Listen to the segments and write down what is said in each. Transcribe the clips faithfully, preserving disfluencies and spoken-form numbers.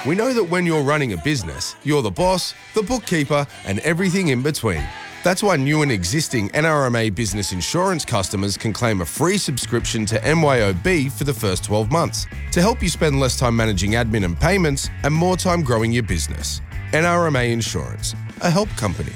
We know that when you're running a business, you're the boss, the bookkeeper, and everything in between. That's why new and existing N R M A Business Insurance customers can claim a free subscription to M Y O B for the first twelve months to help you spend less time managing admin and payments and more time growing your business. N R M A Insurance, a help company.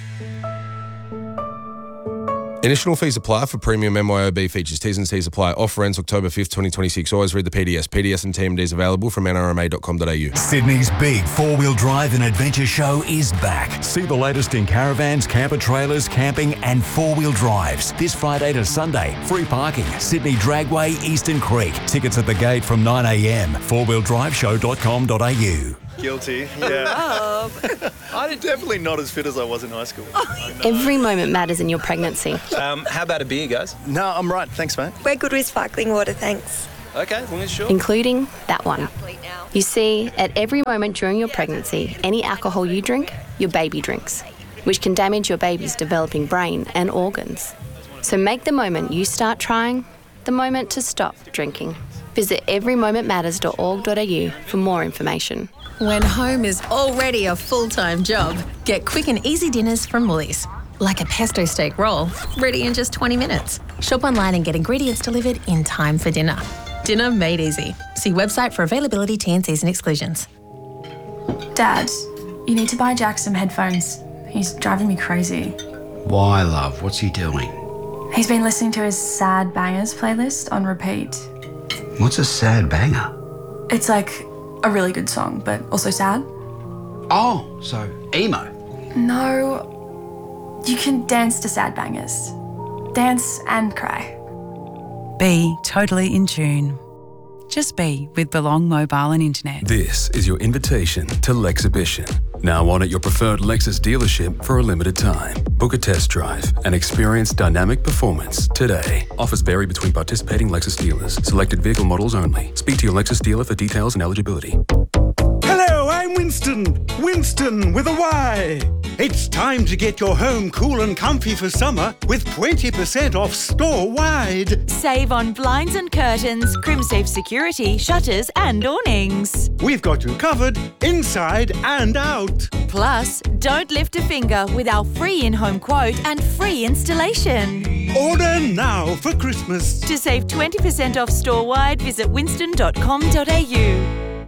Initial fees apply for premium M Y O B features. T's and C's apply. Offer ends October fifth, twenty twenty-six. Always read the P D S. P D S and T M Ds available from N R M A dot com dot A U. Sydney's big four-wheel drive and adventure show is back. See the latest in caravans, camper trailers, camping and four-wheel drives. This Friday to Sunday. Free parking. Sydney Dragway, Eastern Creek. Tickets at the gate from nine a m. four wheel drive show dot com dot A U. Guilty, yeah. I'm definitely not as fit as I was in high school. Every moment matters in your pregnancy. Um, how about a beer, guys? No, I'm right. Thanks, mate. We're good with sparkling water, thanks. Okay, as long as you're sure. Including that one. You see, at every moment during your pregnancy, any alcohol you drink, your baby drinks, which can damage your baby's developing brain and organs. So make the moment you start trying the moment to stop drinking. Visit every moment matters dot org dot A U for more information. When home is already a full-time job, get quick and easy dinners from Woolies. Like a pesto steak roll, ready in just twenty minutes. Shop online and get ingredients delivered in time for dinner. Dinner made easy. See website for availability, T and Cs and exclusions. Dad, you need to buy Jack some headphones. He's driving me crazy. Why, love? What's he doing? He's been listening to his Sad Bangers playlist on repeat. What's a sad banger? It's like a really good song, but also sad. Oh, so emo. No, you can dance to Sad Bangers. Dance and cry. Be totally in tune. Just be with Belong Mobile and Internet. This is your invitation to Lexhibition. Now on at your preferred Lexus dealership for a limited time. Book a test drive and experience dynamic performance today. Offers vary between participating Lexus dealers. Selected vehicle models only. Speak to your Lexus dealer for details and eligibility. Hello, I'm Winston. Winston with a Y. It's time to get your home cool and comfy for summer with twenty percent off store-wide. Save on blinds and curtains, CrimSafe security, shutters and awnings. We've got you covered inside and out. Plus, don't lift a finger with our free in-home quote and free installation. Order now for Christmas. To save twenty percent off store-wide, visit winston dot com dot A U.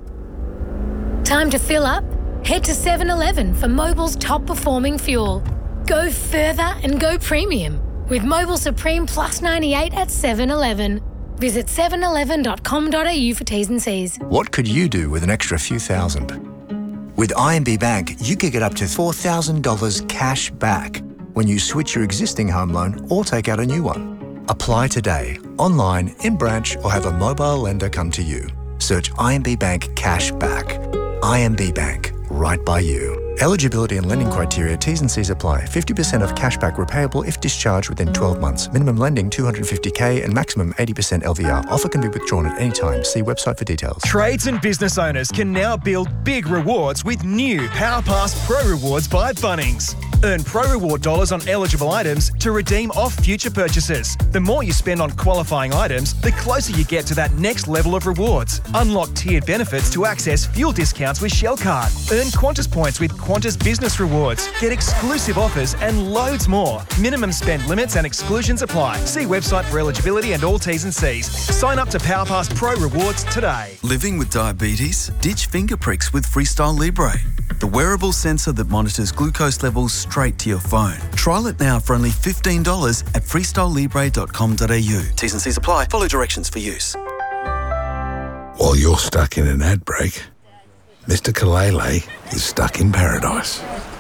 Time to fill up? Head to seven eleven for Mobil's top-performing fuel. Go further and go premium with Mobil Supreme Plus ninety-eight at seven eleven. Visit seven eleven dot com dot A U for T's and C's. What could you do with an extra few thousand? With I M B Bank, you could get up to four thousand dollars cash back when you switch your existing home loan or take out a new one. Apply today, online, in branch, or have a mobile lender come to you. Search I M B Bank Cash Back. I M B Bank, right by you. Eligibility and lending criteria, T's and C's apply. fifty percent of cashback repayable if discharged within twelve months. Minimum lending two hundred fifty K and maximum eighty percent L V R. Offer can be withdrawn at any time. See website for details. Trades and business owners can now build big rewards with new PowerPass Pro Rewards by Bunnings. Earn Pro Reward dollars on eligible items to redeem off future purchases. The more you spend on qualifying items, the closer you get to that next level of rewards. Unlock tiered benefits to access fuel discounts with Shell Card. Earn Qantas points with Qantas Business Rewards. Get exclusive offers and loads more. Minimum spend limits and exclusions apply. See website for eligibility and all T's and C's. Sign up to PowerPass Pro Rewards today. Living with diabetes? Ditch finger pricks with Freestyle Libre, the wearable sensor that monitors glucose levels straight to your phone. Trial it now for only fifteen dollars at freestyle libre dot com dot A U. T's and C's apply. Follow directions for use. While you're stuck in an ad break, Mister Kalele is stuck in paradise.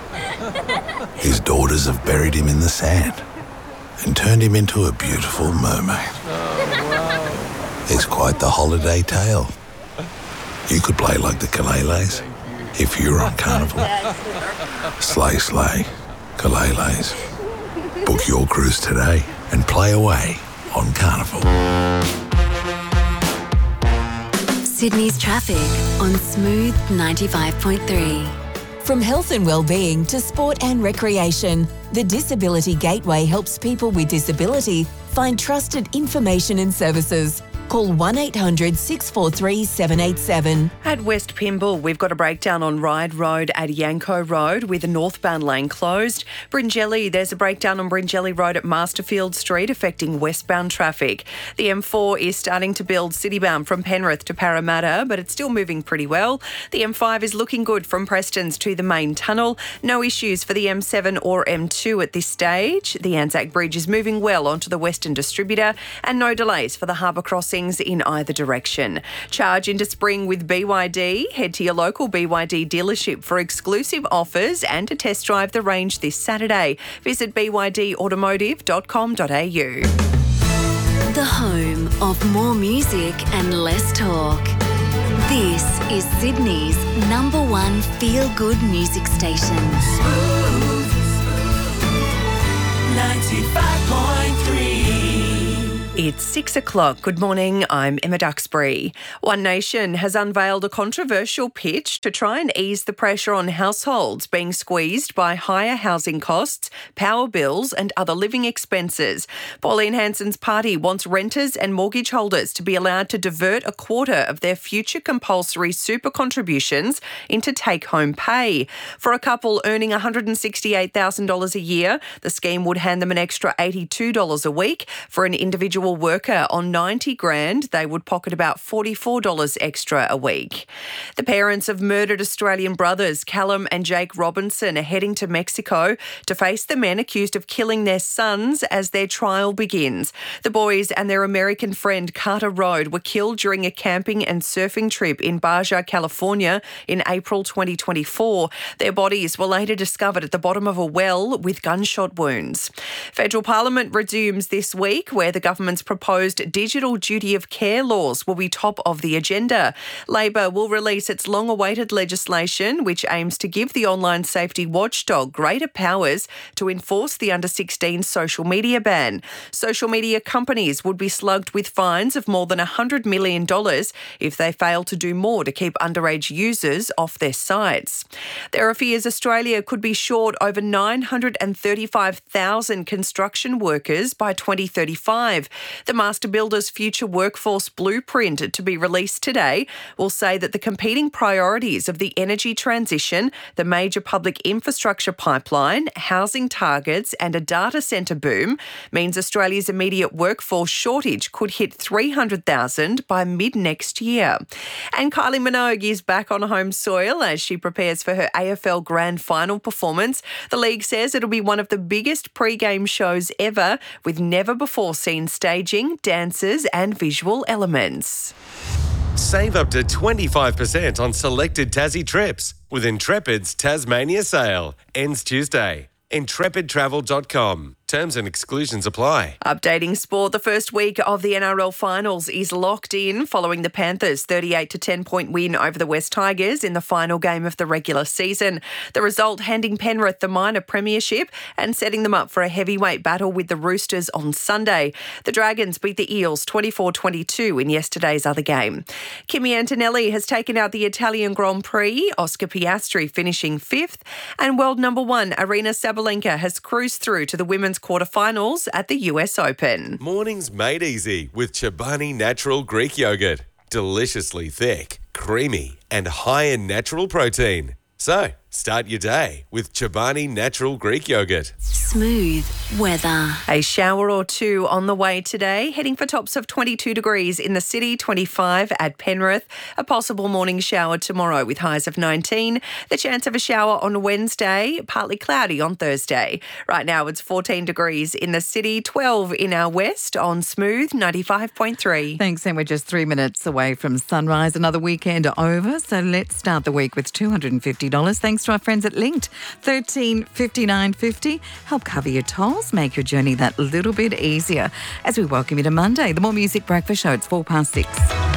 His daughters have buried him in the sand and turned him into a beautiful mermaid. It's quite the holiday tale. You could play like the Kaleles if you were on Carnival. Slay, slay, Kaleles. Book your cruise today and play away on Carnival. Sydney's traffic on Smooth ninety-five point three. From health and well-being to sport and recreation, the Disability Gateway helps people with disability find trusted information and services. call one eight hundred six four three seven eight seven. At West Pymble, we've got a breakdown on Ryde Road at Yanko Road with the northbound lane closed. Bringelly, there's a breakdown on Bringelly Road at Masterfield Street affecting westbound traffic. The M four is starting to build citybound from Penrith to Parramatta, but it's still moving pretty well. The M five is looking good from Prestons to the main tunnel. No issues for the M seven or M two at this stage. The Anzac Bridge is moving well onto the Western Distributor and no delays for the harbour crossings in either direction. Charge into spring with B Y D. Head to your local B Y D dealership for exclusive offers and to test drive the range this Saturday. Visit b y d automotive dot com dot a u. The home of more music and less talk. This is Sydney's number one feel-good music station. ninety-five point three. It's six o'clock. Good morning. I'm Emma Duxbury. One Nation has unveiled a controversial pitch to try and ease the pressure on households being squeezed by higher housing costs, power bills and other living expenses. Pauline Hanson's party wants renters and mortgage holders to be allowed to divert a quarter of their future compulsory super contributions into take-home pay. For a couple earning one hundred sixty-eight thousand dollars a year, the scheme would hand them an extra eighty-two dollars a week. For an individual worker on ninety grand, they would pocket about forty-four dollars extra a week. The parents of murdered Australian brothers Callum and Jake Robinson are heading to Mexico to face the men accused of killing their sons as their trial begins. The boys and their American friend Carter Road were killed during a camping and surfing trip in Baja, California in April twenty twenty-four. Their bodies were later discovered at the bottom of a well with gunshot wounds. Federal Parliament resumes this week, where the government's proposed digital duty of care laws will be top of the agenda. Labor will release its long-awaited legislation, which aims to give the online safety watchdog greater powers to enforce the under sixteen social media ban. Social media companies would be slugged with fines of more than one hundred million dollars if they fail to do more to keep underage users off their sites. There are fears Australia could be short over nine hundred thirty-five thousand construction workers by twenty thirty-five. The Master Builders Future Workforce Blueprint, to be released today, will say that the competing priorities of the energy transition, the major public infrastructure pipeline, housing targets and a data centre boom means Australia's immediate workforce shortage could hit three hundred thousand by mid-next year. And Kylie Minogue is back on home soil as she prepares for her A F L Grand Final performance. The league says it'll be one of the biggest pre-game shows ever, with never-before-seen staging, dances and visual elements. Save up to twenty-five percent on selected Tassie trips with Intrepid's Tasmania sale. Ends Tuesday. intrepid travel dot com. Terms and exclusions apply. Updating sport, the first week of the N R L finals is locked in following the Panthers' thirty-eight to ten point win over the West Tigers in the final game of the regular season. The result handing Penrith the minor premiership and setting them up for a heavyweight battle with the Roosters on Sunday. The Dragons beat the Eels twenty-four twenty-two in yesterday's other game. Kimi Antonelli has taken out the Italian Grand Prix, Oscar Piastri finishing fifth, and world number one Arina Sabalenka has cruised through to the women's quarterfinals at the U S Open. Mornings made easy with Chobani Natural Greek Yogurt. Deliciously thick, creamy and high in natural protein. So, start your day with Chobani Natural Greek Yogurt. Smooth weather. A shower or two on the way today, heading for tops of twenty-two degrees in the city, twenty-five at Penrith. A possible morning shower tomorrow with highs of nineteen. The chance of a shower on Wednesday, partly cloudy on Thursday. Right now it's fourteen degrees in the city, twelve in our west on Smooth ninety-five point three. Thanks, and we're just three minutes away from sunrise. Another weekend over, so let's start the week with two hundred fifty dollars. Thanks to our friends at Linked. thirteen fifty-nine fifty. Help cover your tolls, make your journey that little bit easier. As we welcome you to Monday, the More Music Breakfast Show. It's four past six.